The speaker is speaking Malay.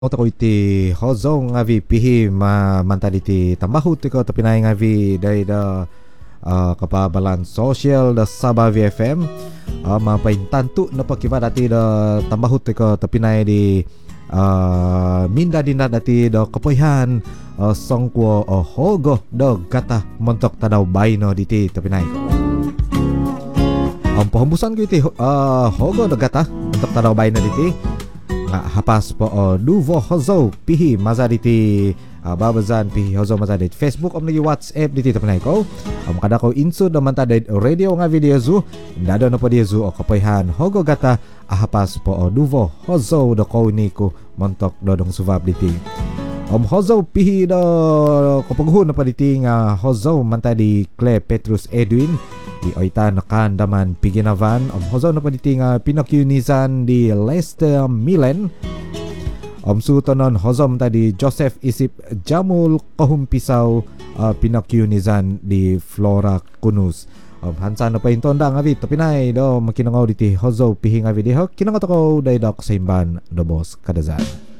Otako iti hozong ngavi pihi mantadi ti tambahut ko tapinay ngavi day da kapabalan social da Sabah VFM mapaintantu na pakiba dati da tambahut ko tapinay di minda dinda dati da kapoyhan songkwo hogo do gata montok tadaw bayno diti tapinay ko. Ang pahumbusan ko iti hogo do gata montok tadaw bayno diti hapas po duvo hozo pihi mazaditi babazan pihi hozo mazadit Facebook om lagi WhatsApp diti tapanay ko kada ko inso naman ta radio nga video zu ndado na po di zu o kapoyhan hogo gata hapas po duvo hozo do ko ni ko montok dodong suvab diti hozo pihi do kapaghun na pa diti nga hozo man ta di Cle Petrus Edwin di oita nakan daman piginavan hozo na paditi nga pinakyunizan di Leicester Milan sutonon hozom tadi Joseph Isip Jamul kahumpisaw pinakyunizan di Flora Kunus hansa na pa intonda nga vit pinay do makinangaw diti hozo pihi nga video kinangaw ko day dok sa imban do boss kadazan.